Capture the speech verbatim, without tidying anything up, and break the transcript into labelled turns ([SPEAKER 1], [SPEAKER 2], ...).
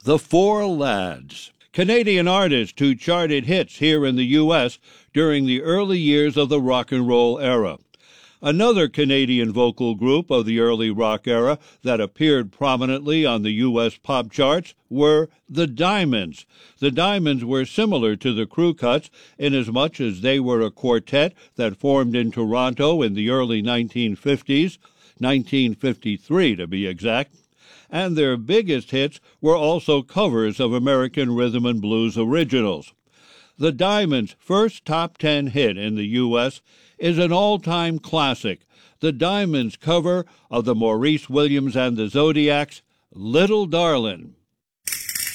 [SPEAKER 1] The Four Lads, Canadian artists who charted hits here in the U S during the early years of the rock and roll era. Another Canadian vocal group of the early rock era that appeared prominently on the U S pop charts were the Diamonds. The Diamonds were similar to the Crew Cuts inasmuch as they were a quartet that formed in Toronto in the early nineteen fifties, nineteen fifty-three to be exact, and their biggest hits were also covers of American rhythm and blues originals. The Diamonds' first top ten hit in the U S is an all-time classic, the Diamonds' cover of the Maurice Williams and the Zodiacs' Little Darlin'.